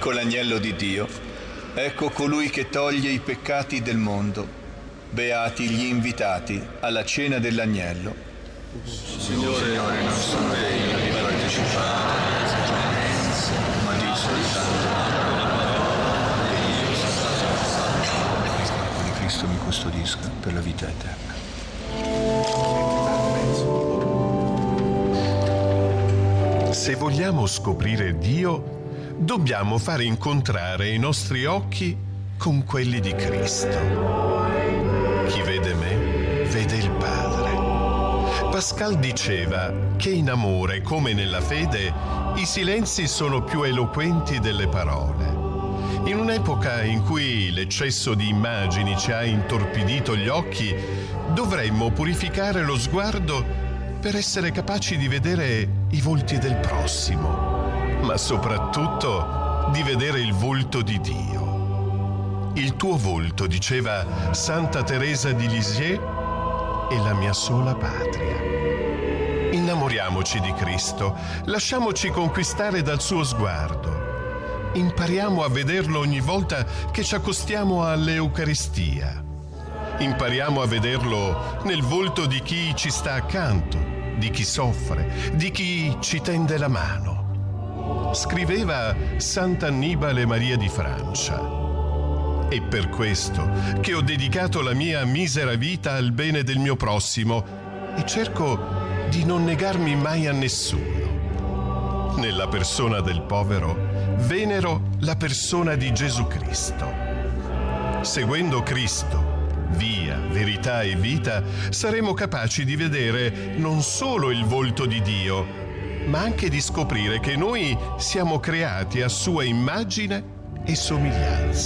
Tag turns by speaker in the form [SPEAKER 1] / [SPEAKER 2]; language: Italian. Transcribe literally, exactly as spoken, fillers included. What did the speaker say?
[SPEAKER 1] Ecco l'agnello di Dio, ecco colui che toglie i peccati del mondo. Beati gli invitati alla cena dell'agnello.
[SPEAKER 2] Signore, non sono degno di partecipare alla sacramenza, ma di soltanto la parola e io sarò. Il corpo di Cristo mi custodisca per la vita eterna.
[SPEAKER 3] Se vogliamo scoprire Dio, dobbiamo fare incontrare i nostri occhi con quelli di Cristo. Chi vede me, vede il Padre. Pascal diceva che in amore, come nella fede, i silenzi sono più eloquenti delle parole. In un'epoca in cui l'eccesso di immagini ci ha intorpidito gli occhi, dovremmo purificare lo sguardo per essere capaci di vedere i volti del prossimo, ma soprattutto di vedere il volto di Dio. Il tuo volto, diceva Santa Teresa di Lisieux, è la mia sola patria. Innamoriamoci di Cristo, lasciamoci conquistare dal suo sguardo. Impariamo a vederlo ogni volta che ci accostiamo all'Eucaristia. Impariamo a vederlo nel volto di chi ci sta accanto, di chi soffre, di chi ci tende la mano. Scriveva Sant'Annibale Maria di Francia. È per questo che ho dedicato la mia misera vita al bene del mio prossimo e cerco di non negarmi mai a nessuno. Nella persona del povero venero la persona di Gesù Cristo. Seguendo Cristo, via, verità e vita, saremo capaci di vedere non solo il volto di Dio, ma anche di scoprire che noi siamo creati a sua immagine e somiglianza.